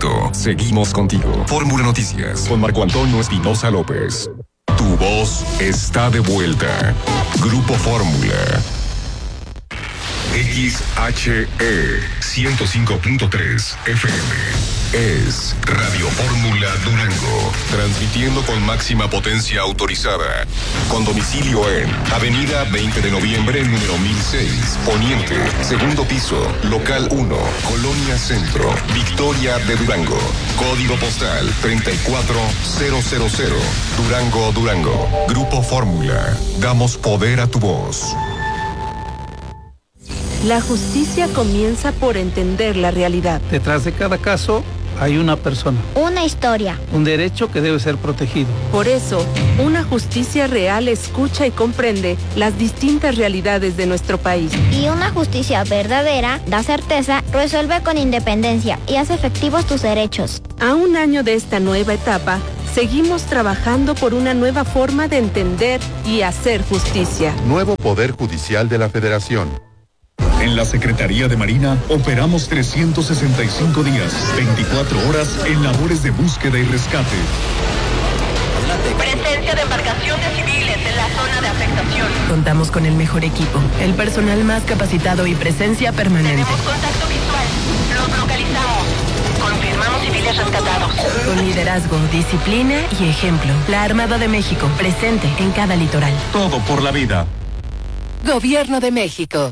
momento. Seguimos contigo. Fórmula Noticias con Marco Antonio Espinosa López. Tu voz está de vuelta. Grupo Fórmula. XHE 105.3 FM. Es Radio Fórmula Durango, transmitiendo con máxima potencia autorizada, con domicilio en Avenida 20 de Noviembre, número 1006, Poniente, segundo piso, local 1, Colonia Centro, Victoria de Durango, código postal 34000, Durango, Durango. Grupo Fórmula, damos poder a tu voz. La justicia comienza por entender la realidad. Detrás de cada caso hay una persona. Una historia. Un derecho que debe ser protegido. Por eso, una justicia real escucha y comprende las distintas realidades de nuestro país. Y una justicia verdadera da certeza, resuelve con independencia y hace efectivos tus derechos. A un año de esta nueva etapa, seguimos trabajando por una nueva forma de entender y hacer justicia. Nuevo Poder Judicial de la Federación. En la Secretaría de Marina operamos 365 días, 24 horas en labores de búsqueda y rescate. Presencia de embarcaciones civiles en la zona de afectación. Contamos con el mejor equipo, el personal más capacitado y presencia permanente. Tenemos contacto visual. Los localizamos. Confirmamos civiles rescatados. Con liderazgo, disciplina y ejemplo. La Armada de México, presente en cada litoral. Todo por la vida. Gobierno de México.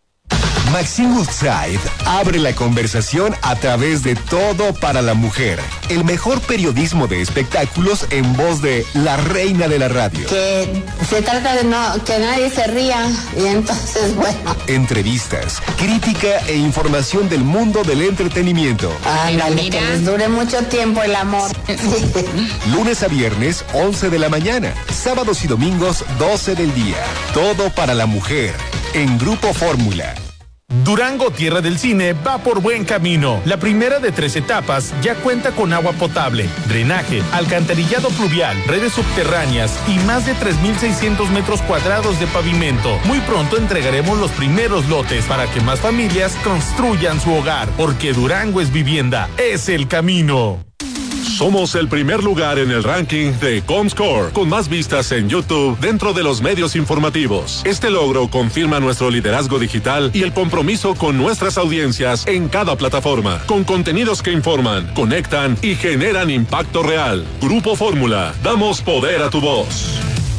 Maxine Woodside abre la conversación a través de Todo para la Mujer, el mejor periodismo de espectáculos en voz de la reina de la radio. Que se trata de que nadie se ría y entonces, bueno. Entrevistas, crítica e información del mundo del entretenimiento. Ándale, que les dure mucho tiempo el amor. Lunes a viernes, 11 de la mañana. Sábados y domingos, 12 del día. Todo para la Mujer, en Grupo Fórmula. Durango, tierra del cine, va por buen camino. La primera de 3 etapas ya cuenta con agua potable, drenaje, alcantarillado pluvial, redes subterráneas y más de 3,600 metros cuadrados de pavimento. Muy pronto entregaremos los primeros lotes para que más familias construyan su hogar, porque Durango es vivienda, es el camino. Somos el primer lugar en el ranking de Comscore, con más vistas en YouTube dentro de los medios informativos. Este logro confirma nuestro liderazgo digital y el compromiso con nuestras audiencias en cada plataforma, con contenidos que informan, conectan y generan impacto real. Grupo Fórmula, damos poder a tu voz.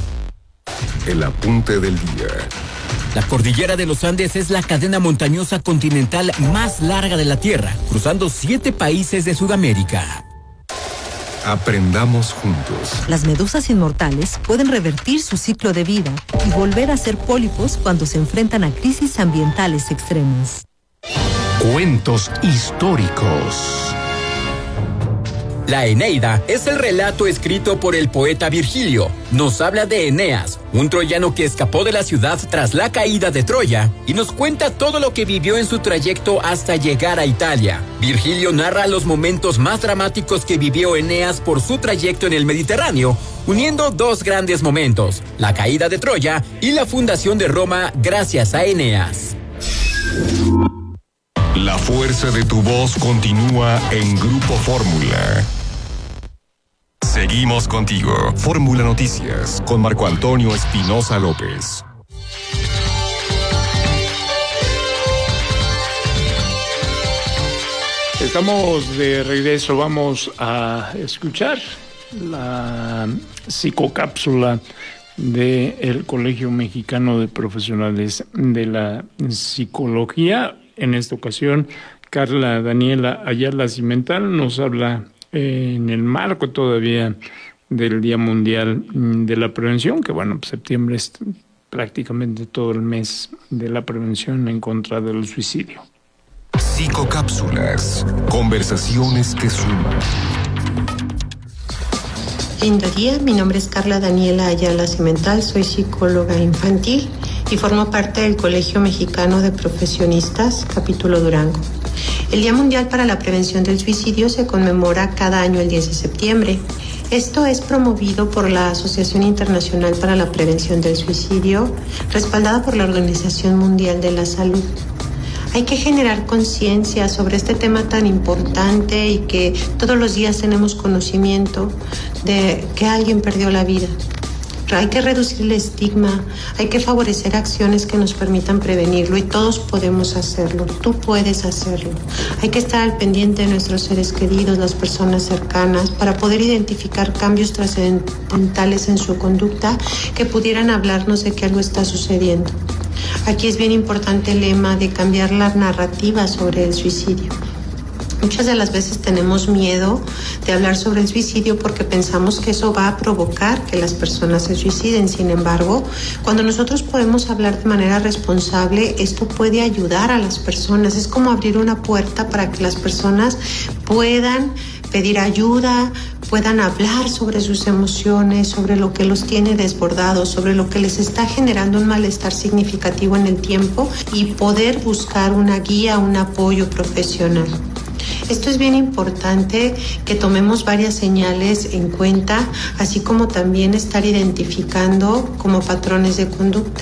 El apunte del día. La cordillera de los Andes es la cadena montañosa continental más larga de la Tierra, cruzando 7 países de Sudamérica. Aprendamos juntos. Las medusas inmortales pueden revertir su ciclo de vida y volver a ser pólipos cuando se enfrentan a crisis ambientales extremas. Cuentos históricos. La Eneida es el relato escrito por el poeta Virgilio. Nos habla de Eneas, un troyano que escapó de la ciudad tras la caída de Troya, y nos cuenta todo lo que vivió en su trayecto hasta llegar a Italia. Virgilio narra los momentos más dramáticos que vivió Eneas por su trayecto en el Mediterráneo, uniendo 2 grandes momentos, la caída de Troya y la fundación de Roma gracias a Eneas. La fuerza de tu voz continúa en Grupo Fórmula. Seguimos contigo. Fórmula Noticias con Marco Antonio Espinosa López. Estamos de regreso. Vamos a escuchar la psicocápsula del Colegio Mexicano de Profesionales de la Psicología. En esta ocasión, Carla Daniela Ayala Cimental nos habla en el marco todavía del Día Mundial de la Prevención, que bueno, septiembre es prácticamente todo el mes de la prevención en contra del suicidio. Psicocápsulas, conversaciones que suman. Lindo día, mi nombre es Carla Daniela Ayala Cimental, soy psicóloga infantil y formo parte del Colegio Mexicano de Profesionistas, capítulo Durango. El Día Mundial para la Prevención del Suicidio se conmemora cada año el 10 de septiembre. Esto es promovido por la Asociación Internacional para la Prevención del Suicidio, respaldada por la Organización Mundial de la Salud. Hay que generar conciencia sobre este tema tan importante y que todos los días tenemos conocimiento de que alguien perdió la vida. Hay que reducir el estigma, hay que favorecer acciones que nos permitan prevenirlo y todos podemos hacerlo, tú puedes hacerlo. Hay que estar al pendiente de nuestros seres queridos, las personas cercanas, para poder identificar cambios trascendentales en su conducta que pudieran hablarnos de que algo está sucediendo. Aquí es bien importante el lema de cambiar la narrativa sobre el suicidio. Muchas de las veces tenemos miedo de hablar sobre el suicidio porque pensamos que eso va a provocar que las personas se suiciden. Sin embargo, cuando nosotros podemos hablar de manera responsable, esto puede ayudar a las personas. Es como abrir una puerta para que las personas puedan pedir ayuda, puedan hablar sobre sus emociones, sobre lo que los tiene desbordados, sobre lo que les está generando un malestar significativo en el tiempo y poder buscar una guía, un apoyo profesional. Esto es bien importante que tomemos varias señales en cuenta, así como también estar identificando como patrones de conducta.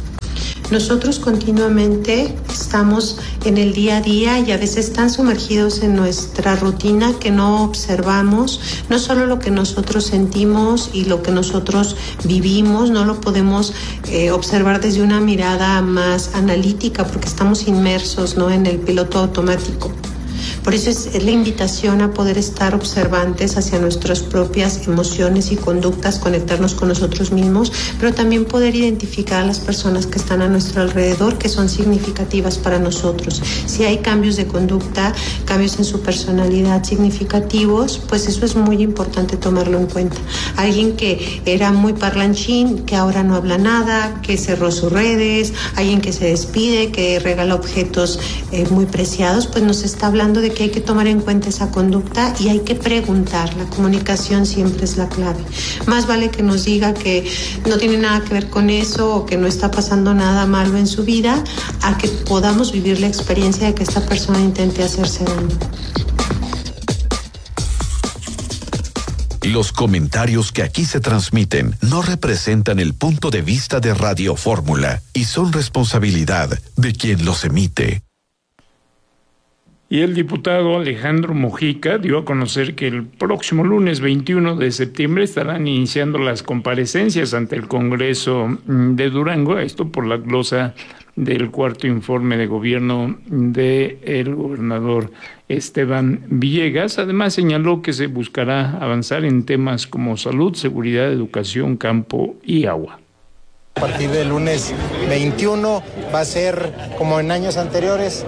Nosotros continuamente estamos en el día a día y a veces tan sumergidos en nuestra rutina que no observamos no solo lo que nosotros sentimos y lo que nosotros vivimos, no lo podemos observar desde una mirada más analítica porque estamos inmersos, ¿no?, en el piloto automático. Por eso es la invitación a poder estar observantes hacia nuestras propias emociones y conductas, conectarnos con nosotros mismos, pero también poder identificar a las personas que están a nuestro alrededor que son significativas para nosotros. Si hay cambios de conducta, cambios en su personalidad significativos, pues eso es muy importante tomarlo en cuenta. Alguien que era muy parlanchín, que ahora no habla nada, que cerró sus redes, alguien que se despide, que regala objetos muy preciados, pues nos está hablando de que hay que tomar en cuenta esa conducta y hay que preguntar. La comunicación siempre es la clave. Más vale que nos diga que no tiene nada que ver con eso o que no está pasando nada malo en su vida, a que podamos vivir la experiencia de que esta persona intente hacerse daño. Los comentarios que aquí se transmiten no representan el punto de vista de Radio Fórmula y son responsabilidad de quien los emite. Y el diputado Alejandro Mojica dio a conocer que el próximo lunes 21 de septiembre estarán iniciando las comparecencias ante el Congreso de Durango, esto por la glosa del cuarto informe de gobierno del gobernador Esteban Villegas. Además señaló que se buscará avanzar en temas como salud, seguridad, educación, campo y agua. A partir del lunes 21 va a ser como en años anteriores,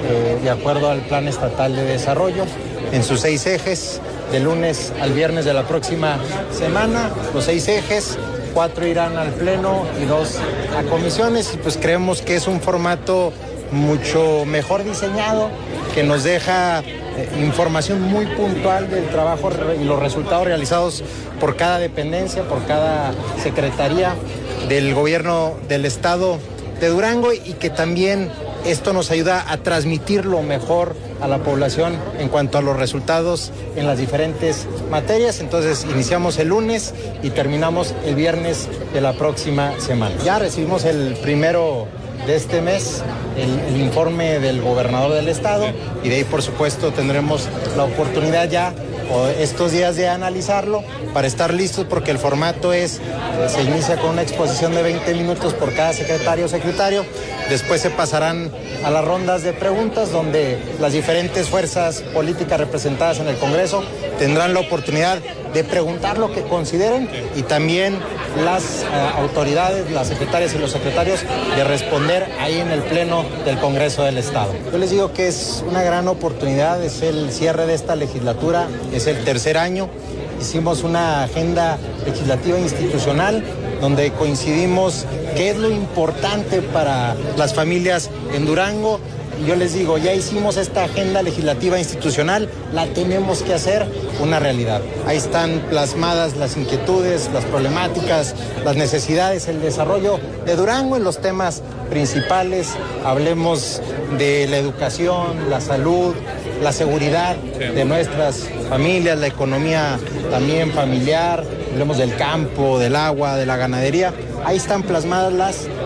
de acuerdo al Plan Estatal de Desarrollo, en sus 6 ejes, de lunes al viernes de la próxima semana, los 6 ejes, 4 irán al Pleno y 2 a comisiones, y pues creemos que es un formato mucho mejor diseñado, que nos deja información muy puntual del trabajo y los resultados realizados por cada dependencia, por cada secretaría del gobierno del estado de Durango, y que también esto nos ayuda a transmitirlo mejor a la población en cuanto a los resultados en las diferentes materias. Entonces iniciamos el lunes y terminamos el viernes de la próxima semana. Ya recibimos el primero de este mes, el informe del gobernador del estado, y de ahí por supuesto tendremos la oportunidad ya estos días de analizarlo para estar listos, porque el formato se inicia con una exposición de 20 minutos por cada secretario o secretario. Después se pasarán a las rondas de preguntas, donde las diferentes fuerzas políticas representadas en el Congreso tendrán la oportunidad de preguntar lo que consideren, y también las autoridades, las secretarias y los secretarios, de responder ahí en el Pleno del Congreso del Estado. Yo les digo que es una gran oportunidad, es el cierre de esta legislatura, es el tercer año. Hicimos una agenda legislativa institucional donde coincidimos qué es lo importante para las familias en Durango. Y yo les digo, ya hicimos esta agenda legislativa institucional, la tenemos que hacer una realidad. Ahí están plasmadas las inquietudes, las problemáticas, las necesidades, el desarrollo de Durango en los temas principales. Hablemos de la educación, la salud, la seguridad de nuestras familias, la economía también familiar. Hablemos del campo, del agua, de la ganadería. Ahí están plasmadas las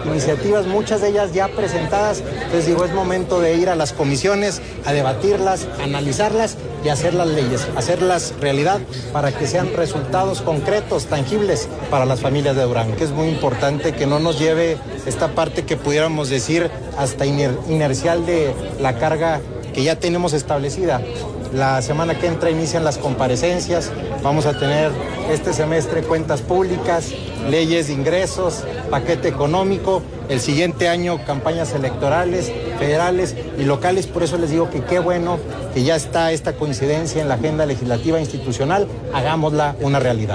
iniciativas, muchas de ellas ya presentadas. Entonces digo, es momento de ir a las comisiones, a debatirlas, a analizarlas y hacer las leyes, hacerlas realidad para que sean resultados concretos, tangibles para las familias de Durango. Que es muy importante que no nos lleve esta parte que pudiéramos decir hasta inercial de la carga que ya tenemos establecida. La semana que entra inician las comparecencias, vamos a tener este semestre cuentas públicas, leyes de ingresos, paquete económico, el siguiente año campañas electorales, federales y locales. Por eso les digo que qué bueno que ya está esta coincidencia en la agenda legislativa institucional, hagámosla una realidad.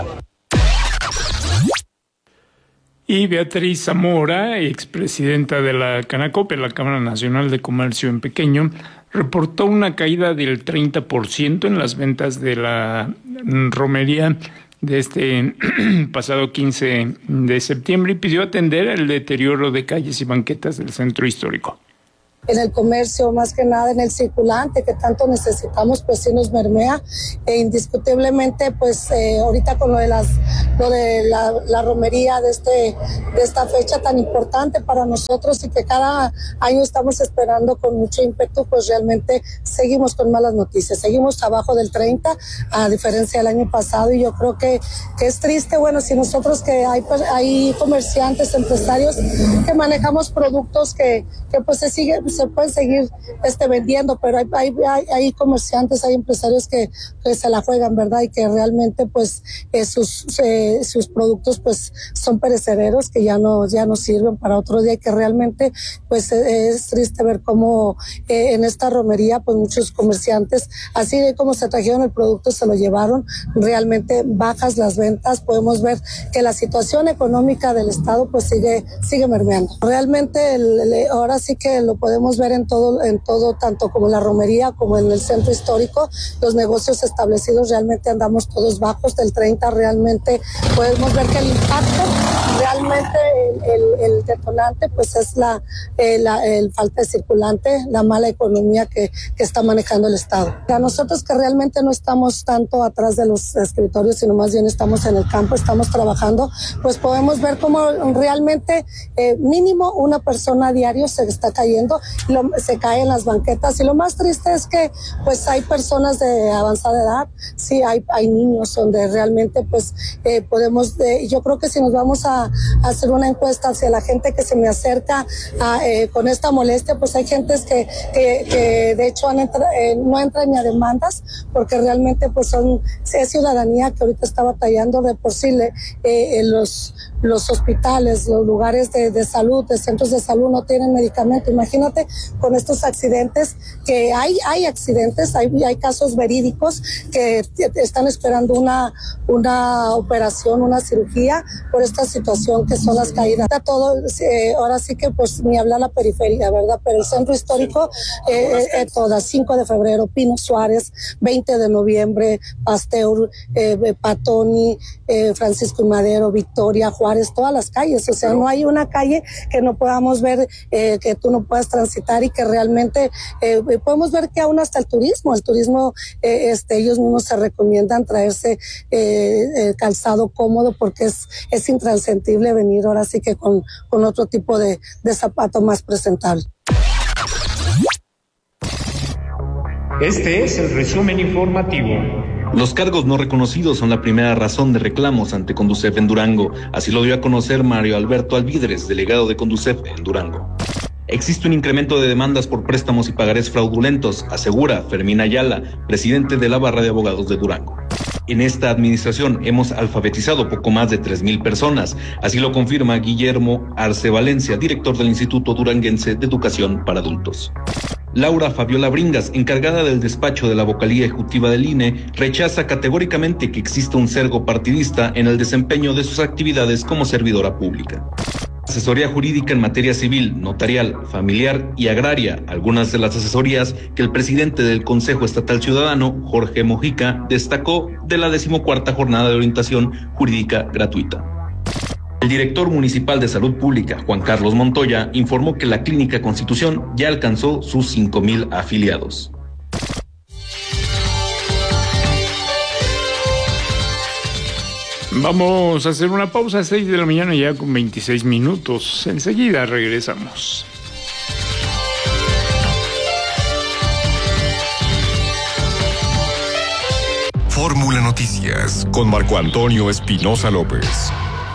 Y Beatriz Zamora, expresidenta de la Canacope, la Cámara Nacional de Comercio en Pequeño, reportó una caída del 30% en las ventas de la romería de este pasado 15 de septiembre y pidió atender el deterioro de calles y banquetas del centro histórico. En el comercio, más que nada en el circulante que tanto necesitamos, pues sí nos mermea. Indiscutiblemente, pues ahorita con lo de la romería de esta fecha tan importante para nosotros y que cada año estamos esperando con mucho ímpetu, pues realmente seguimos con malas noticias. Seguimos abajo del 30, a diferencia del año pasado, y yo creo que es triste. Bueno, si nosotros que hay comerciantes, empresarios que manejamos productos que pues se pueden seguir vendiendo, pero hay comerciantes, hay empresarios que se la juegan, ¿verdad? Y que realmente pues sus productos pues son perecederos, que ya no sirven para otro día, y que realmente pues es triste ver cómo en esta romería pues muchos comerciantes, así de como se trajeron el producto, se lo llevaron, realmente bajas las ventas. Podemos ver que la situación económica del estado pues sigue mermeando. Realmente ahora sí que lo podemos ver en todo, tanto como la romería como en el centro histórico. Los negocios establecidos realmente andamos todos bajos del 30, realmente podemos ver que el impacto, realmente el detonante pues es el falta de circulante, la mala economía que está manejando el Estado. A nosotros que realmente no estamos tanto atrás de los escritorios, sino más bien estamos en el campo, estamos trabajando, pues podemos ver cómo realmente mínimo una persona a diario se está cayendo, se cae en las banquetas, y lo más triste es que pues hay personas de avanzada edad, sí hay niños donde realmente pues podemos, yo creo que si nos vamos a hacer una encuesta hacia la gente que se me acerca con esta molestia, pues hay gentes que de hecho no entran ni a demandas, porque realmente pues es ciudadanía que ahorita está batallando de por sí. Los hospitales, los lugares de salud, de centros de salud no tienen medicamento. Imagínate con estos accidentes, que hay accidentes, hay casos verídicos que están esperando una operación, una cirugía por esta situación que son las caídas. Todo, ahora sí que pues ni hablar la periferia, ¿verdad? Pero el centro histórico, todas, 5 de febrero, Pino Suárez, 20 de noviembre, Pasteur, Patoni, Francisco y Madero, Victoria, Juárez, todas las calles. O sea, no hay una calle que no podamos ver, que tú no puedas transitar, y que realmente podemos ver que aún hasta el turismo, ellos mismos se recomiendan traerse calzado cómodo, porque es intranscendente venir ahora sí que con otro tipo de zapato más presentable. Este es el resumen informativo. Los cargos no reconocidos son la primera razón de reclamos ante Conducef en Durango. Así lo dio a conocer Mario Alberto Alvidres, delegado de Conducef en Durango. Existe un incremento de demandas por préstamos y pagarés fraudulentos, asegura Fermín Ayala, presidente de la Barra de Abogados de Durango. En esta administración hemos alfabetizado poco más de 3,000 personas, así lo confirma Guillermo Arce Valencia, director del Instituto Duranguense de Educación para Adultos. Laura Fabiola Bringas, encargada del despacho de la vocalía ejecutiva del INE, rechaza categóricamente que exista un sesgo partidista en el desempeño de sus actividades como servidora pública. Asesoría jurídica en materia civil, notarial, familiar y agraria, algunas de las asesorías que el presidente del Consejo Estatal Ciudadano, Jorge Mojica, destacó de la 14ª Jornada de Orientación Jurídica Gratuita. El director municipal de Salud Pública, Juan Carlos Montoya, informó que la Clínica Constitución ya alcanzó sus 5,000 afiliados. Vamos a hacer una pausa a 6 de la mañana ya con 26 minutos. Enseguida regresamos. Fórmula Noticias con Marco Antonio Espinosa López.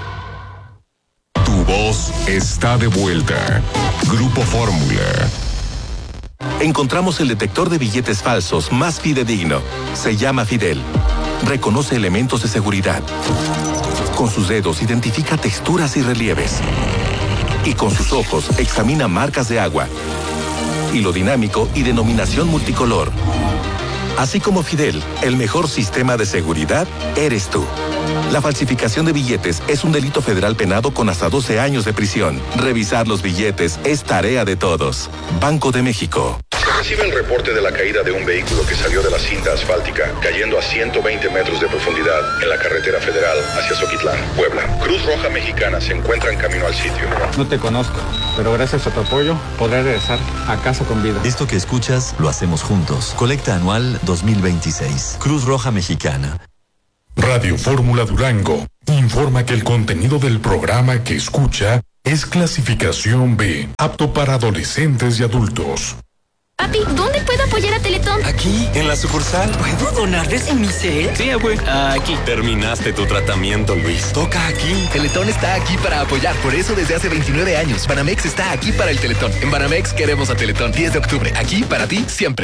Tu voz está de vuelta. Grupo Fórmula. Encontramos el detector de billetes falsos más fidedigno. Se llama Fidel. Reconoce elementos de seguridad. Con sus dedos identifica texturas y relieves. Y con sus ojos examina marcas de agua. Hilo dinámico y denominación multicolor. Así como Fidel, el mejor sistema de seguridad eres tú. La falsificación de billetes es un delito federal penado con hasta 12 años de prisión. Revisar los billetes es tarea de todos. Banco de México. Recibe el reporte de la caída de un vehículo que salió de la cinta asfáltica, cayendo a 120 metros de profundidad en la carretera federal hacia Zoquitlán, Puebla. Cruz Roja Mexicana se encuentra en camino al sitio. No te conozco, pero gracias a tu apoyo podré regresar a casa con vida. Esto que escuchas lo hacemos juntos. Colecta anual 2026. Cruz Roja Mexicana. Radio Fórmula Durango informa que el contenido del programa que escucha es clasificación B, apto para adolescentes y adultos. Papi, ¿dónde puedo apoyar a Teletón? Aquí, en la sucursal. ¿Puedo donarles en mi set? Sí, güey. Aquí. Terminaste tu tratamiento, Luis. Toca aquí. Teletón está aquí para apoyar. Por eso desde hace 29 años. Banamex está aquí para el Teletón. En Banamex queremos a Teletón. 10 de octubre. Aquí para ti, siempre.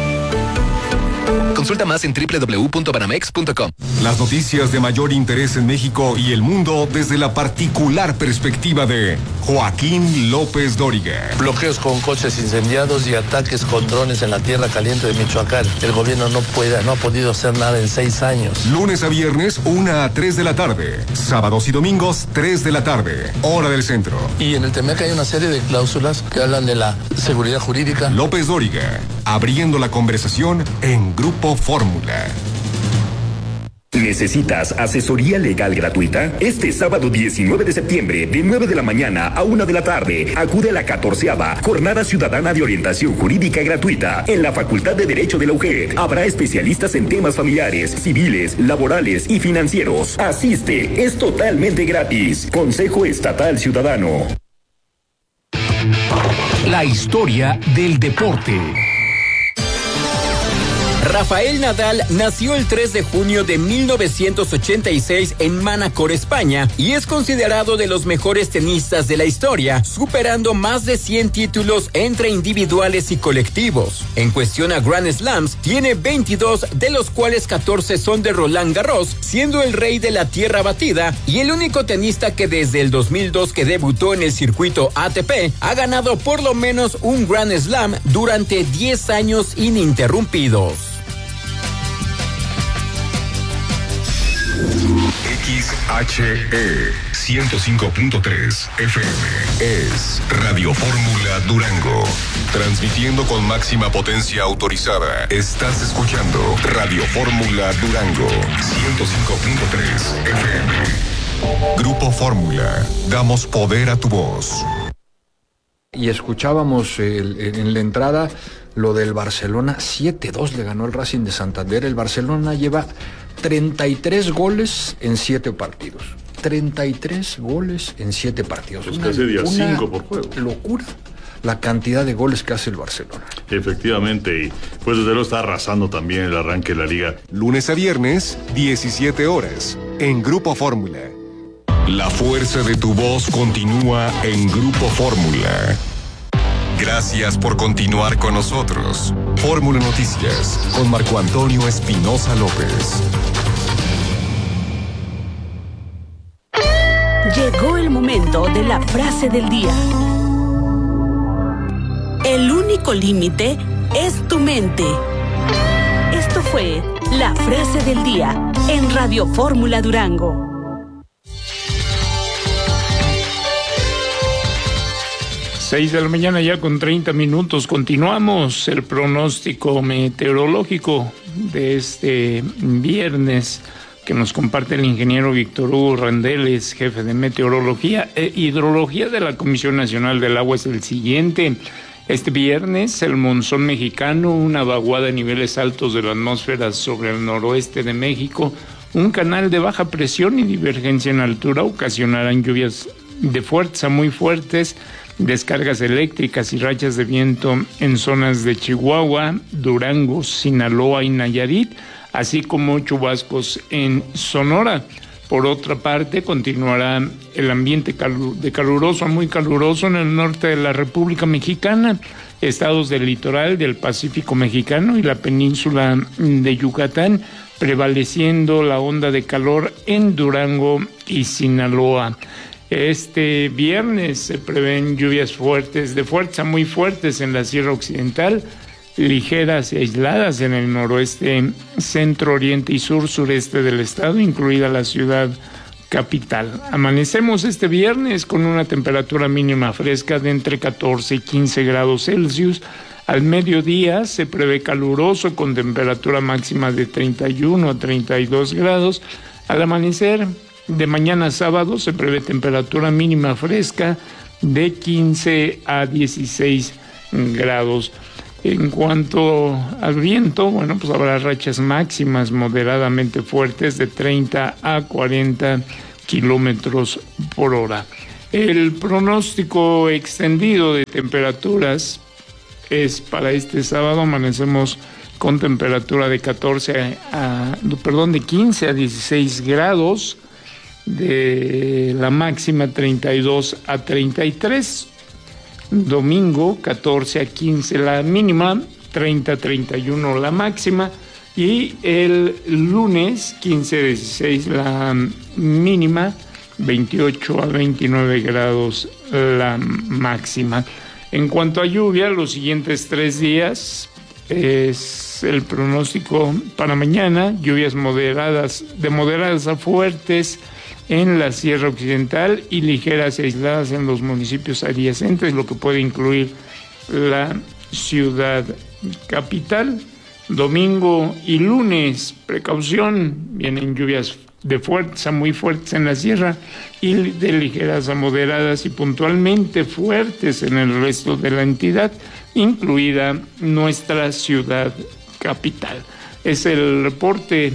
Consulta más en www.banamex.com. Las noticias de mayor interés en México y el mundo desde la particular perspectiva de Joaquín López Dóriga. Bloqueos con coches incendiados y ataques con drones en la tierra caliente de Michoacán. El gobierno no ha podido hacer nada en 6 años. Lunes a viernes, 1 a 3 de la tarde. Sábados y domingos, 3 de la tarde. Hora del centro. Y en el TEMEC hay una serie de cláusulas que hablan de la seguridad jurídica. López Dóriga, abriendo la conversación en Grupo Fórmula. ¿Necesitas asesoría legal gratuita? Este sábado 19 de septiembre, de 9 de la mañana a 1 de la tarde, acude a la 14ª Jornada Ciudadana de Orientación Jurídica Gratuita en la Facultad de Derecho de la UGED. Habrá especialistas en temas familiares, civiles, laborales y financieros. Asiste, es totalmente gratis. Consejo Estatal Ciudadano. La historia del deporte. Rafael Nadal nació el 3 de junio de 1986 en Manacor, España, y es considerado de los mejores tenistas de la historia, superando más de 100 títulos entre individuales y colectivos. En cuestión a Grand Slams, tiene 22, de los cuales 14 son de Roland Garros, siendo el rey de la tierra batida y el único tenista que desde el 2002 que debutó en el circuito ATP ha ganado por lo menos un Grand Slam durante 10 años ininterrumpidos. XHE 105.3 FM es Radio Fórmula Durango. Transmitiendo con máxima potencia autorizada. Estás escuchando Radio Fórmula Durango 105.3 FM. Grupo Fórmula. Damos poder a tu voz. Y escuchábamos en la entrada lo del Barcelona. 7-2 le ganó el Racing de Santander. El Barcelona lleva 33 goles en 7 partidos. 33 goles en 7 partidos. Es casi de 5 por juego. Locura la cantidad de goles que hace el Barcelona. Efectivamente, y pues desde luego está arrasando también el arranque de la liga. Lunes a viernes, 17 horas, en Grupo Fórmula. La fuerza de tu voz continúa en Grupo Fórmula. Gracias por continuar con nosotros. Fórmula Noticias, con Marco Antonio Espinosa López. Llegó el momento de la frase del día. El único límite es tu mente. Esto fue la frase del día en Radio Fórmula Durango. Seis de la mañana ya con 30 minutos. Continuamos el pronóstico meteorológico de este viernes que nos comparte el ingeniero Víctor Hugo Randeles, jefe de meteorología e hidrología de la Comisión Nacional del Agua. Es el siguiente. Este viernes el monzón mexicano, una vaguada a niveles altos de la atmósfera sobre el noroeste de México, un canal de baja presión y divergencia en altura ocasionarán lluvias de fuertes a muy fuertes, descargas eléctricas y rachas de viento en zonas de Chihuahua, Durango, Sinaloa y Nayarit, así como chubascos en Sonora. Por otra parte, continuará el ambiente de caluroso a muy caluroso en el norte de la República Mexicana, estados del litoral del Pacífico mexicano y la península de Yucatán, prevaleciendo la onda de calor en Durango y Sinaloa. Este viernes se prevén lluvias fuertes, de fuertes a muy fuertes en la Sierra Occidental, ligeras y aisladas en el noroeste, centro, oriente y sureste del estado, incluida la ciudad capital. Amanecemos este viernes con una temperatura mínima fresca de entre 14 y 15 grados Celsius. Al mediodía se prevé caluroso con temperatura máxima de 31 a 32 grados. Al amanecer de mañana sábado se prevé temperatura mínima fresca de 15 a 16 grados. En cuanto al viento, bueno, pues habrá rachas máximas moderadamente fuertes de 30 a 40 kilómetros por hora. El pronóstico extendido de temperaturas es para este sábado. Amanecemos con temperatura de 15 a 16 grados, de la máxima 32 a 33. Domingo 14 a 15 la mínima, 30 a 31 la máxima, y el lunes 15 a 16 la mínima, 28 a 29 grados la máxima. En cuanto a lluvia, los siguientes 3 días es el pronóstico para mañana: lluvias moderadas a fuertes en la Sierra Occidental y ligeras y aisladas en los municipios adyacentes, lo que puede incluir la ciudad capital. Domingo y lunes, precaución, vienen lluvias de fuertes a muy fuertes en la sierra y de ligeras a moderadas y puntualmente fuertes en el resto de la entidad, incluida nuestra ciudad capital. Es el reporte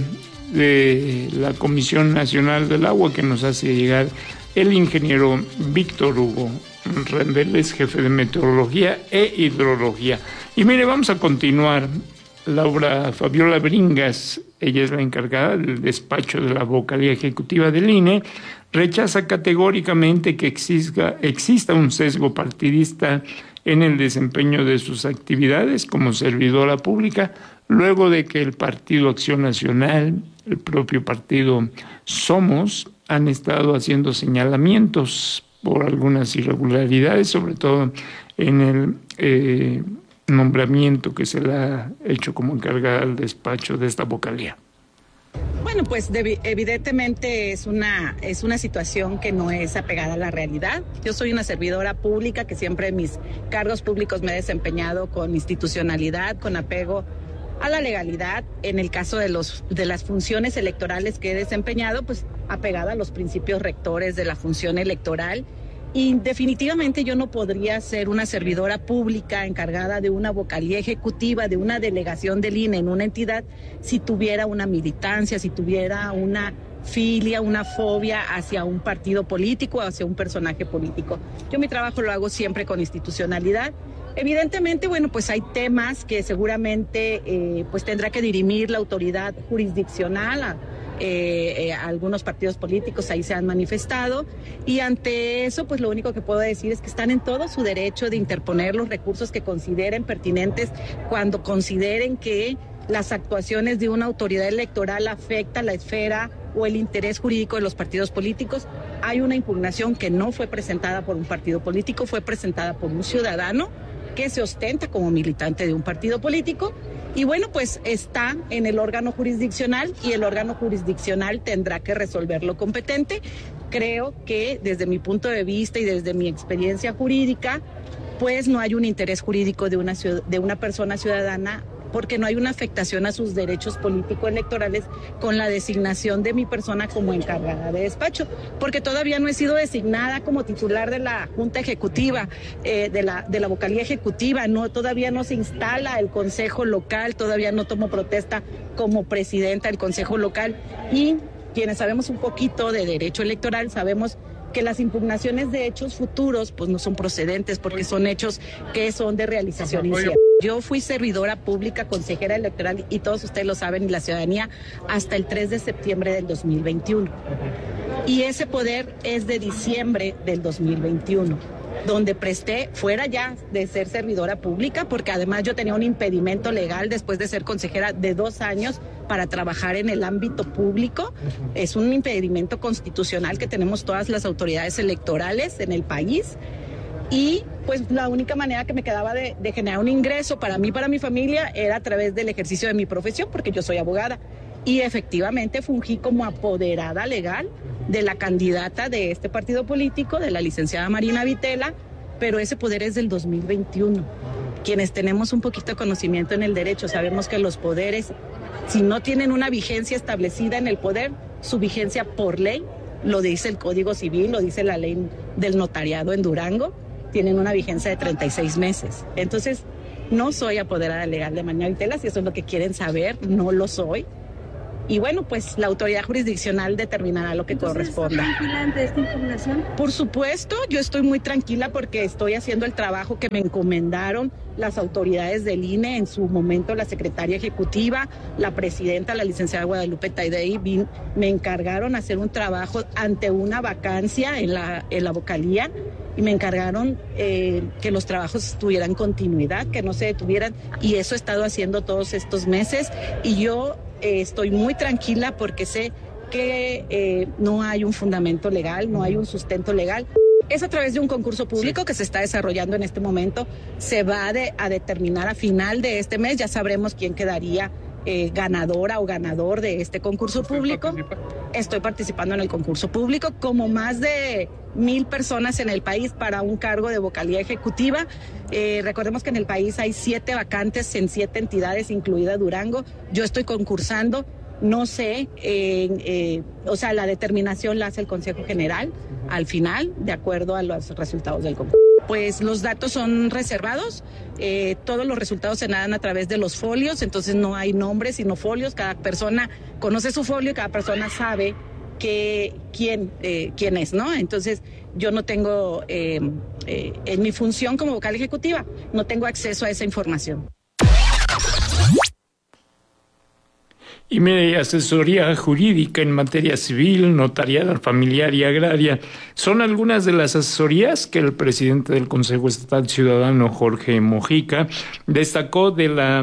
de la Comisión Nacional del Agua que nos hace llegar el ingeniero Víctor Hugo Rendeles, jefe de Meteorología e Hidrología. Y mire, vamos a continuar. Laura Fabiola Bringas, ella es la encargada del despacho de la vocalía ejecutiva del INE, rechaza categóricamente que exista un sesgo partidista en el desempeño de sus actividades como servidora pública, luego de que el Partido Acción Nacional, el propio partido Somos, han estado haciendo señalamientos por algunas irregularidades, sobre todo en el nombramiento que se le ha hecho como encargada del despacho de esta vocalía. Bueno, pues evidentemente es una situación que no es apegada a la realidad. Yo soy una servidora pública que siempre en mis cargos públicos me he desempeñado con institucionalidad, con apego a la legalidad. En el caso de las funciones electorales que he desempeñado, pues apegada a los principios rectores de la función electoral. Y definitivamente yo no podría ser una servidora pública encargada de una vocalía ejecutiva, de una delegación del INE en una entidad, si tuviera una militancia, si tuviera una filia, una fobia hacia un partido político, hacia un personaje político. Yo mi trabajo lo hago siempre con institucionalidad. Evidentemente, bueno, pues hay temas que seguramente pues tendrá que dirimir la autoridad jurisdiccional. Algunos partidos políticos ahí se han manifestado, y ante eso pues lo único que puedo decir es que están en todo su derecho de interponer los recursos que consideren pertinentes cuando consideren que las actuaciones de una autoridad electoral afectan la esfera o el interés jurídico de los partidos políticos. Hay una impugnación que no fue presentada por un partido político, fue presentada por un ciudadano que se ostenta como militante de un partido político. Y bueno, pues está en el órgano jurisdiccional y el órgano jurisdiccional tendrá que resolver lo competente. Creo que desde mi punto de vista y desde mi experiencia jurídica, pues no hay un interés jurídico de una persona ciudadana porque no hay una afectación a sus derechos político-electorales con la designación de mi persona como encargada de despacho, porque todavía no he sido designada como titular de la Junta Ejecutiva, de la vocalía ejecutiva, todavía no se instala el Consejo Local, todavía no tomo protesta como presidenta del Consejo Local, y quienes sabemos un poquito de derecho electoral sabemos que las impugnaciones de hechos futuros pues no son procedentes porque son hechos que son de realización incierta. Yo fui servidora pública, consejera electoral, y todos ustedes lo saben, y la ciudadanía, hasta el 3 de septiembre del 2021. Y ese poder es de diciembre del 2021, donde presté, fuera ya de ser servidora pública, porque además yo tenía un impedimento legal después de ser consejera de 2 años para trabajar en el ámbito público. Es un impedimento constitucional que tenemos todas las autoridades electorales en el país. Y pues la única manera que me quedaba de generar un ingreso para mí, para mi familia, era a través del ejercicio de mi profesión, porque yo soy abogada. Y efectivamente fungí como apoderada legal de la candidata de este partido político, de la licenciada Marina Vitela, pero ese poder es del 2021. Quienes tenemos un poquito de conocimiento en el derecho sabemos que los poderes, si no tienen una vigencia establecida en el poder, su vigencia por ley, lo dice el Código Civil, lo dice la ley del notariado en Durango, tienen una vigencia de 36 meses. Entonces, no soy apoderada legal de Marina Vitela, si eso es lo que quieren saber, no lo soy. Y bueno, pues la autoridad jurisdiccional determinará lo que corresponda. ¿Estás tranquila ante esta impugnación? Por supuesto, yo estoy muy tranquila porque estoy haciendo el trabajo que me encomendaron las autoridades del INE, en su momento la secretaria ejecutiva, la presidenta, la licenciada Guadalupe Taidei, me encargaron hacer un trabajo ante una vacancia en la vocalía, y me encargaron que los trabajos tuvieran continuidad, que no se detuvieran, y eso he estado haciendo todos estos meses, y yo estoy muy tranquila porque sé que no hay un fundamento legal, no hay un sustento legal. Es a través de un concurso público que se está desarrollando en este momento. Se va a determinar a final de este mes, ya sabremos quién quedaría ganadora o ganador de este concurso público. Estoy participando en el concurso público, como más de 1,000 personas en el país para un cargo de vocalía ejecutiva. Recordemos que en el país hay 7 vacantes en 7 entidades, incluida Durango. Yo estoy concursando, no sé, la determinación la hace el Consejo General al final, de acuerdo a los resultados del concurso. Pues los datos son reservados, todos los resultados se dan a través de los folios, entonces no hay nombres sino folios, cada persona conoce su folio y cada persona sabe quién es, ¿no? Entonces yo no tengo, en mi función como vocal ejecutiva, no tengo acceso a esa información. Y mire, asesoría jurídica en materia civil, notarial, familiar y agraria son algunas de las asesorías que el presidente del Consejo Estatal Ciudadano, Jorge Mojica, destacó de la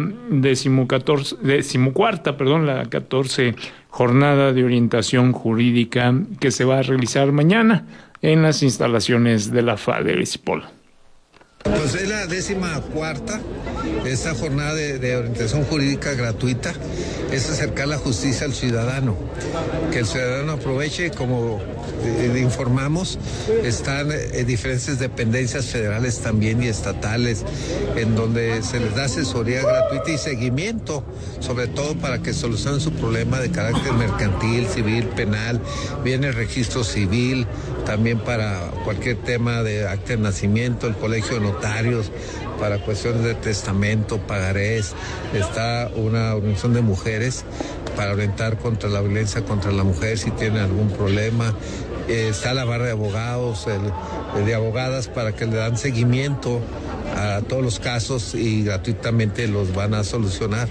14ª jornada de orientación jurídica que se va a realizar mañana en las instalaciones de la FADE de Cipola. Pues es la 14ª, esta jornada de orientación jurídica gratuita, es acercar la justicia al ciudadano, que el ciudadano aproveche, como informamos, están diferentes dependencias federales también y estatales, en donde se les da asesoría gratuita y seguimiento, sobre todo para que solucionen su problema de carácter mercantil, civil, penal, viene el registro civil, también para cualquier tema de acta de nacimiento, el colegio de notarios, para cuestiones de testamento, pagarés, está una organización de mujeres para orientar contra la violencia contra la mujer si tienen algún problema, está la barra de abogados, de abogadas para que le dan seguimiento a todos los casos y gratuitamente los van a solucionar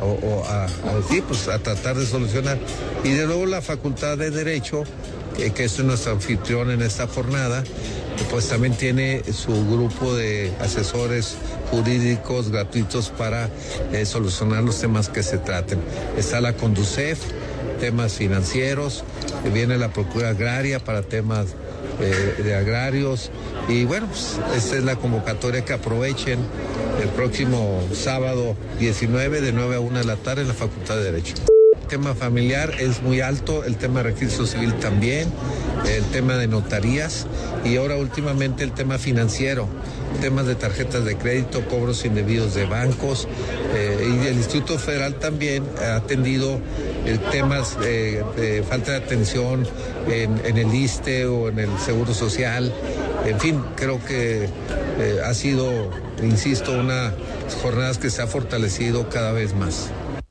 a tratar de solucionar. Y de luego la Facultad de Derecho, que es nuestro anfitrión en esta jornada, pues también tiene su grupo de asesores jurídicos gratuitos para solucionar los temas que se traten. Está la Conducef, temas financieros, viene la Procura Agraria para temas de agrarios, y bueno, pues esta es la convocatoria que aprovechen el próximo sábado 19 de 9 a 1 de la tarde en la Facultad de Derecho. El tema familiar es muy alto, el tema de registro civil también, el tema de notarías y ahora últimamente el tema financiero. temas de tarjetas de crédito, cobros indebidos de bancos, y el Instituto Federal también ha atendido temas de falta de atención en el ISSSTE o en el Seguro Social. En fin, creo que ha sido, insisto, unas jornadas que se ha fortalecido cada vez más.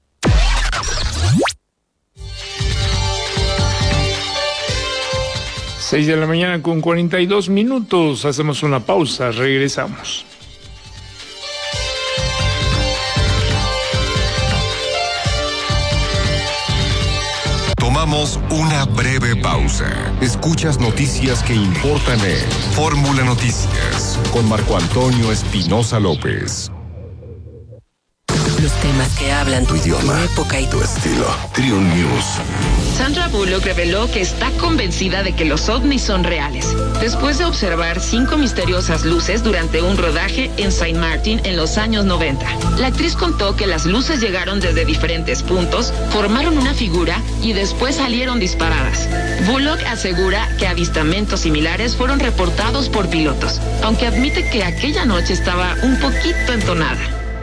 Seis de la mañana con 42 minutos. Hacemos una pausa, regresamos. Tomamos una breve pausa. Escuchas noticias que importan en Fórmula Noticias con Marco Antonio Espinosa López. Los temas que hablan tu idioma, tu época y tu estilo. Triun News. Sandra Bullock reveló que está convencida de que los ovnis son reales, después de observar 5 misteriosas luces durante un rodaje en Saint Martin en los años 90. La actriz contó que las luces llegaron desde diferentes puntos, formaron una figura y después salieron disparadas. Bullock asegura que avistamientos similares fueron reportados por pilotos, aunque admite que aquella noche estaba un poquito entonada.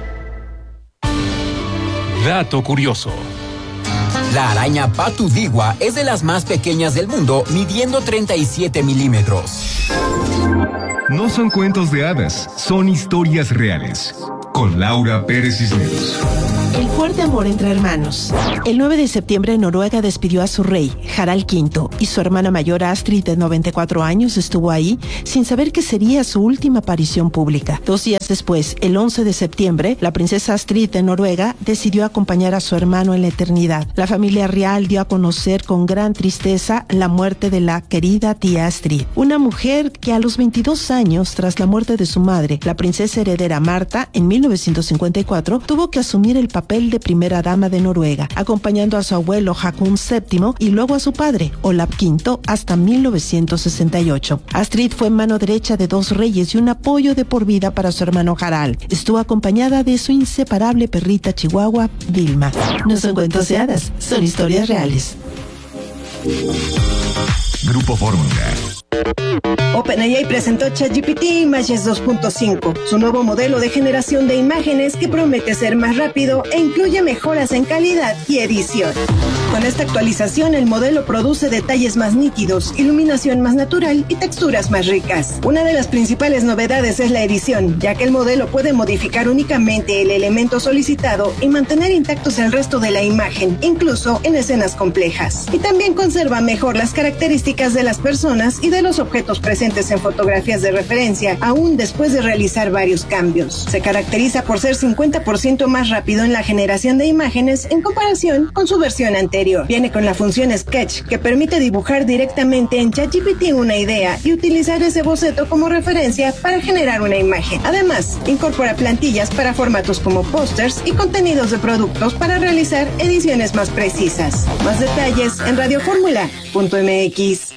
Dato curioso. La araña Patudigua es de las más pequeñas del mundo, midiendo 37 milímetros. No son cuentos de hadas, son historias reales. Con Laura Pérez Cisneros. El fuerte amor entre hermanos. El 9 de septiembre Noruega despidió a su rey, Harald V, y su hermana mayor Astrid, de 94 años, estuvo ahí sin saber que sería su última aparición pública. 2 días después, el 11 de septiembre, la princesa Astrid de Noruega decidió acompañar a su hermano en la eternidad. La familia real dio a conocer con gran tristeza la muerte de la querida tía Astrid, una mujer que a los 22 años, tras la muerte de su madre, la princesa heredera Marta, en 1954, tuvo que asumir el papel de primera dama de Noruega, acompañando a su abuelo Haakon VII y luego a su padre, Olav V, hasta 1968. Astrid fue mano derecha de 2 reyes y un apoyo de por vida para su hermano Harald. Estuvo acompañada de su inseparable perrita chihuahua, Vilma. No son cuentos de hadas, son historias reales. Grupo Fórmula. OpenAI presentó ChatGPT Images 2.5, su nuevo modelo de generación de imágenes que promete ser más rápido e incluye mejoras en calidad y edición. Con esta actualización, el modelo produce detalles más nítidos, iluminación más natural y texturas más ricas. Una de las principales novedades es la edición, ya que el modelo puede modificar únicamente el elemento solicitado y mantener intactos el resto de la imagen, incluso en escenas complejas. Y también conserva mejor las características de las personas y de los objetos presentes en fotografías de referencia, aún después de realizar varios cambios. Se caracteriza por ser 50% más rápido en la generación de imágenes en comparación con su versión anterior. Viene con la función Sketch, que permite dibujar directamente en ChatGPT una idea y utilizar ese boceto como referencia para generar una imagen. Además, incorpora plantillas para formatos como pósters y contenidos de productos para realizar ediciones más precisas. Más detalles en radioformula.mx.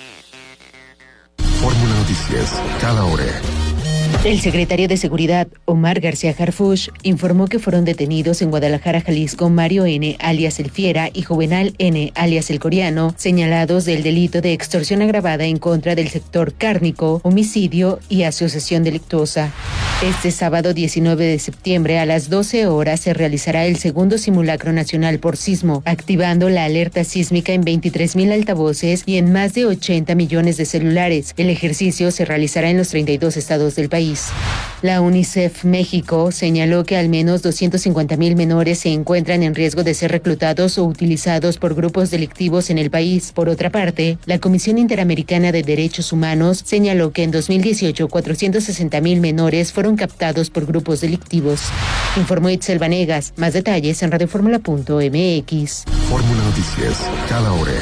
Fórmula Noticias, cada hora. El secretario de Seguridad, Omar García Harfuch, informó que fueron detenidos en Guadalajara, Jalisco, Mario N., alias El Fiera, y Juvenal N., alias El Coreano, señalados del delito de extorsión agravada en contra del sector cárnico, homicidio y asociación delictuosa. Este sábado 19 de septiembre a las 12 horas se realizará el segundo simulacro nacional por sismo, activando la alerta sísmica en 23,000 altavoces y en más de 80 millones de celulares. El ejercicio se realizará en los 32 estados del país. La UNICEF México señaló que al menos 250,000 menores se encuentran en riesgo de ser reclutados o utilizados por grupos delictivos en el país. Por otra parte, la Comisión Interamericana de Derechos Humanos señaló que en 2018 460,000 menores fueron captados por grupos delictivos. Informó Itzel Vanegas. Más detalles en radioformula.mx. Fórmula Noticias, cada hora.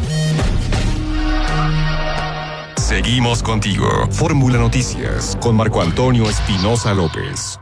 Seguimos contigo. Fórmula Noticias con Marco Antonio Espinosa López.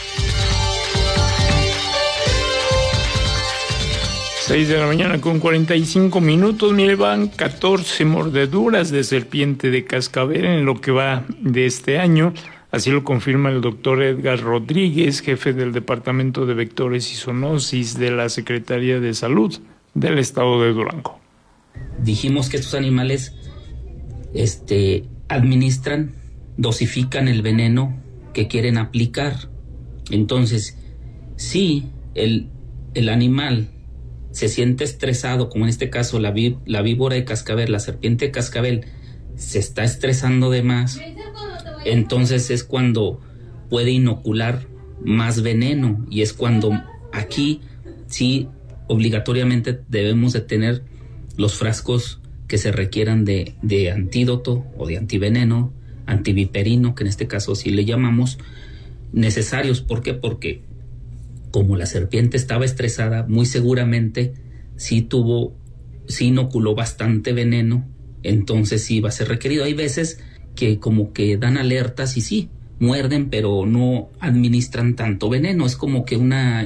6 de la mañana con 45 minutos. Mire, van 14 mordeduras de serpiente de cascabel en lo que va de este año. Así lo confirma el doctor Edgar Rodríguez, jefe del Departamento de Vectores y Zoonosis de la Secretaría de Salud del Estado de Durango. Dijimos que estos animales administran, dosifican el veneno que quieren aplicar. Entonces, si el animal se siente estresado, como en este caso la víbora de cascabel, la serpiente de cascabel, se está estresando de más, entonces es cuando puede inocular más veneno, y es cuando aquí sí obligatoriamente debemos de tener los frascos que se requieran de antídoto o de antiveneno, antiviperino, que en este caso sí le llamamos, necesarios. ¿Por qué? Porque como la serpiente estaba estresada, muy seguramente sí inoculó bastante veneno, entonces sí va a ser requerido. Hay veces que como que dan alertas y sí, muerden, pero no administran tanto veneno, es como que una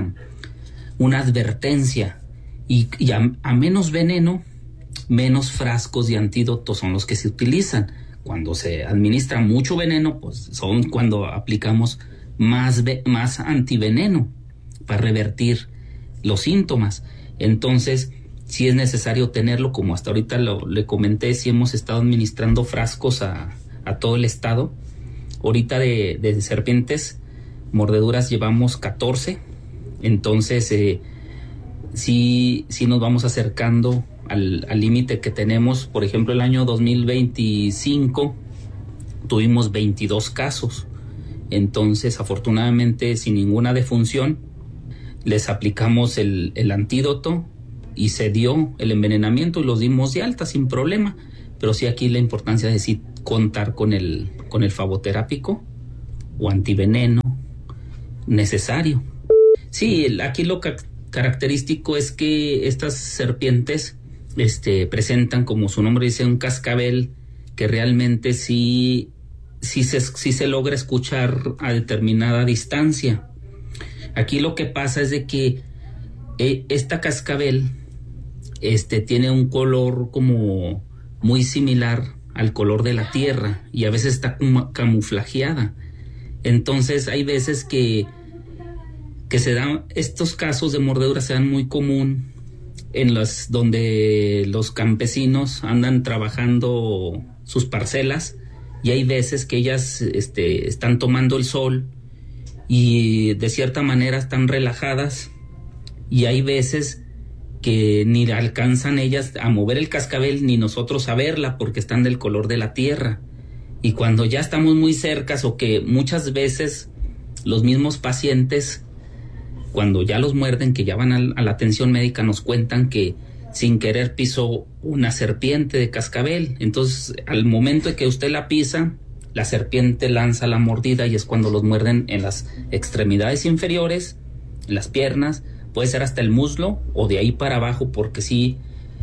advertencia, y a menos veneno, menos frascos de antídoto son los que se utilizan. Cuando se administra mucho veneno, pues son cuando aplicamos más antiveneno para revertir los síntomas. Entonces, sí es necesario tenerlo, como hasta ahorita le comenté, sí hemos estado administrando frascos a todo el estado. Ahorita de serpientes mordeduras llevamos 14, entonces sí nos vamos acercando al límite que tenemos. Por ejemplo, el año 2025 tuvimos 22 casos, entonces afortunadamente sin ninguna defunción les aplicamos el antídoto y se dio el envenenamiento y los dimos de alta sin problema. Pero sí aquí la importancia de sí contar con el flavoterápico o antiveneno necesario. Sí, aquí lo característico es que estas serpientes presentan, como su nombre dice, un cascabel que realmente sí se logra escuchar a determinada distancia. Aquí lo que pasa es de que esta cascabel tiene un color como muy similar al color de la tierra y a veces está camuflajeada. Entonces hay veces que se dan estos casos de mordedura, se dan muy común en donde los campesinos andan trabajando sus parcelas, y hay veces que ellas están tomando el sol y de cierta manera están relajadas, y hay veces que ni alcanzan ellas a mover el cascabel ni nosotros a verla porque están del color de la tierra. Y cuando ya estamos muy cercas, o que muchas veces los mismos pacientes, cuando ya los muerden, que ya van a la atención médica, nos cuentan que sin querer pisó una serpiente de cascabel. Entonces, al momento de que usted la pisa, la serpiente lanza la mordida y es cuando los muerden en las extremidades inferiores, en las piernas, puede ser hasta el muslo o de ahí para abajo, porque sí,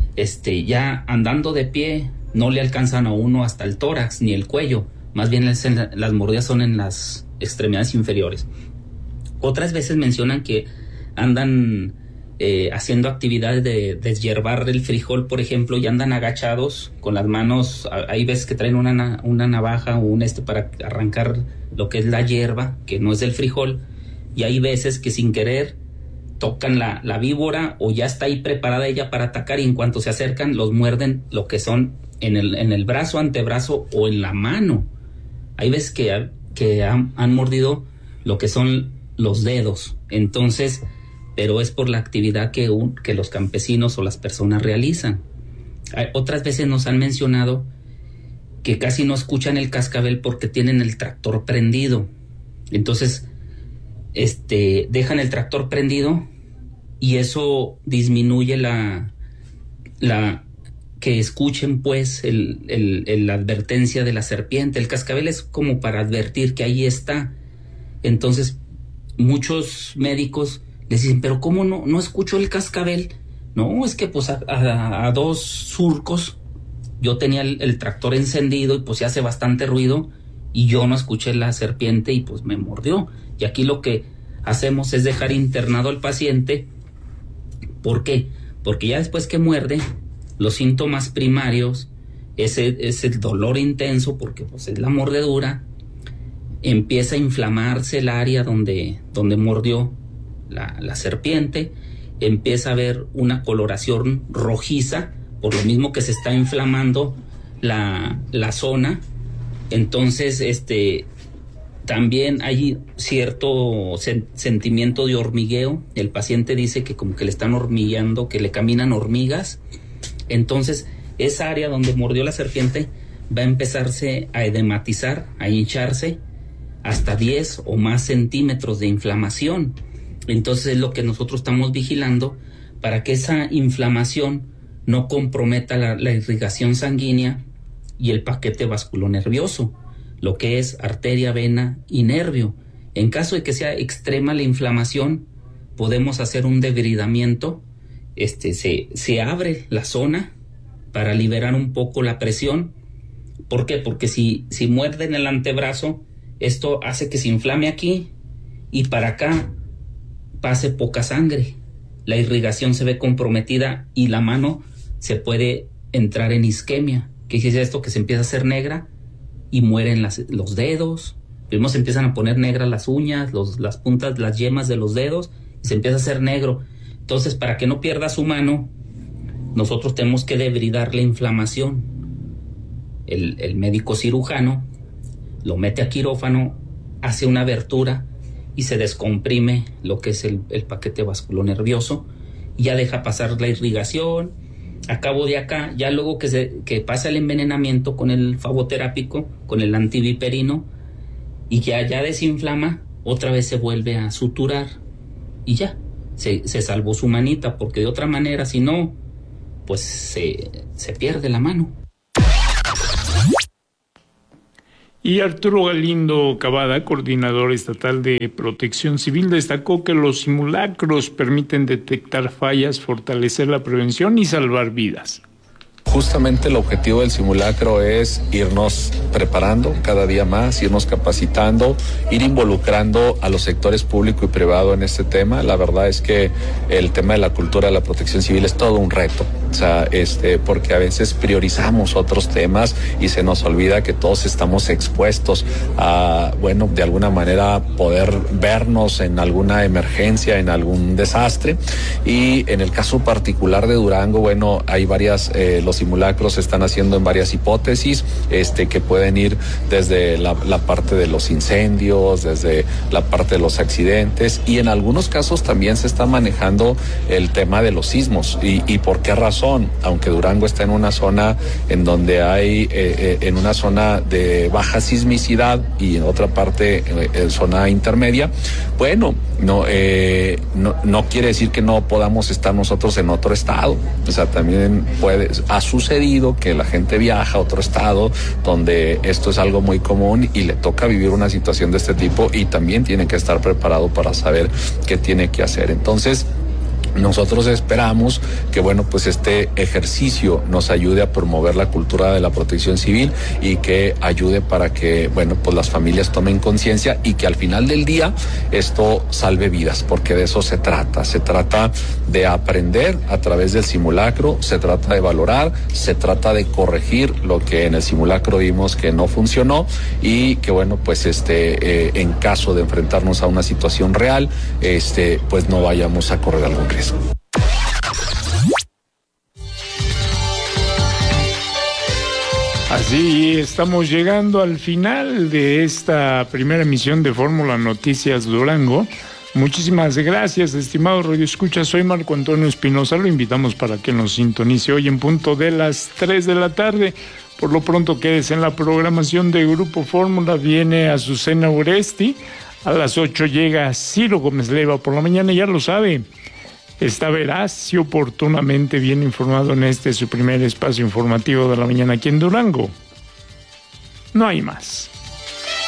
ya andando de pie no le alcanzan a uno hasta el tórax ni el cuello, más bien las mordidas son en las extremidades inferiores. Otras veces mencionan que andan haciendo actividades de deshiervar el frijol, por ejemplo, y andan agachados con las manos. Hay veces que traen una navaja o para arrancar lo que es la hierba, que no es del frijol, y hay veces que sin querer tocan la víbora o ya está ahí preparada ella para atacar, y en cuanto se acercan los muerden lo que son en el brazo, antebrazo o en la mano. Hay veces que han mordido lo que son los dedos. Entonces, pero es por la actividad que los campesinos o las personas realizan. Otras veces nos han mencionado que casi no escuchan el cascabel porque tienen el tractor prendido. Entonces, dejan el tractor prendido y eso disminuye la que escuchen pues la advertencia de la serpiente. El cascabel es como para advertir que ahí está. Entonces muchos médicos les dicen, pero ¿cómo no escucho el cascabel? No, es que pues a 2 surcos yo tenía el tractor encendido y pues se hace bastante ruido y yo no escuché la serpiente y pues me mordió. Y aquí lo que hacemos es dejar internado al paciente. ¿Por qué? Porque ya después que muerde, los síntomas primarios es el dolor intenso, porque pues es la mordedura, empieza a inflamarse el área donde mordió la serpiente, empieza a haber una coloración rojiza, por lo mismo que se está inflamando la zona. Entonces También hay cierto sentimiento de hormigueo. El paciente dice que como que le están hormigueando, que le caminan hormigas. Entonces, esa área donde mordió la serpiente va a empezarse a edematizar, a hincharse hasta 10 o más centímetros de inflamación. Entonces es lo que nosotros estamos vigilando para que esa inflamación no comprometa la irrigación sanguínea y el paquete vasculonervioso, lo que es arteria, vena y nervio. En caso de que sea extrema la inflamación, podemos hacer un debridamiento. Se abre la zona para liberar un poco la presión. ¿Por qué? Porque si muerde en el antebrazo, esto hace que se inflame aquí y para acá pase poca sangre. La irrigación se ve comprometida y la mano se puede entrar en isquemia. ¿Qué es esto? Que se empieza a hacer negra y mueren los dedos. Primero se empiezan a poner negras las uñas, las puntas, las yemas de los dedos, y se empieza a hacer negro. Entonces, para que no pierda su mano, nosotros tenemos que debridar la inflamación. El médico cirujano lo mete a quirófano, hace una abertura y se descomprime lo que es el paquete vasculonervioso y ya deja pasar la irrigación. A cabo de acá, ya luego que pasa el envenenamiento con el fagoterápico, con el antiviperino, y ya desinflama, otra vez se vuelve a suturar y ya, se salvó su manita, porque de otra manera, si no, pues se pierde la mano. Y Arturo Galindo Cavada, coordinador estatal de Protección Civil, destacó que los simulacros permiten detectar fallas, fortalecer la prevención y salvar vidas. Justamente el objetivo del simulacro es irnos preparando cada día más, irnos capacitando, ir involucrando a los sectores público y privado en este tema. La verdad es que el tema de la cultura de la protección civil es todo un reto. O sea, porque a veces priorizamos otros temas y se nos olvida que todos estamos expuestos a, de alguna manera poder vernos en alguna emergencia, en algún desastre. Y en el caso particular de Durango, hay varias, los simulacros se están haciendo en varias hipótesis, que pueden ir desde la parte de los incendios, desde la parte de los accidentes, y en algunos casos también se está manejando el tema de los sismos. ¿Y por qué razón? Aunque Durango está en una zona en donde hay, en una zona de baja sismicidad y en otra parte en zona intermedia, no quiere decir que no podamos estar nosotros en otro estado. O sea, también ha sucedido que la gente viaja a otro estado donde esto es algo muy común y le toca vivir una situación de este tipo y también tiene que estar preparado para saber qué tiene que hacer. Entonces, nosotros esperamos que este ejercicio nos ayude a promover la cultura de la protección civil y que ayude para que las familias tomen conciencia y que al final del día esto salve vidas, porque de eso se trata de aprender a través del simulacro, se trata de valorar, se trata de corregir lo que en el simulacro vimos que no funcionó y que en caso de enfrentarnos a una situación real, no vayamos a correr algún riesgo. Así estamos llegando al final de esta primera emisión de Fórmula Noticias Durango. Muchísimas gracias, estimado Radio Escucha. Soy Marco Antonio Espinosa. Lo invitamos para que nos sintonice hoy en punto de las 3 de la tarde. Por lo pronto, quédese en la programación de Grupo Fórmula. Viene Azucena Uresti. A las 8 llega Ciro Gómez Leiva. Por la mañana, ya lo sabe, está veraz y oportunamente bien informado en su primer espacio informativo de la mañana aquí en Durango. No hay más.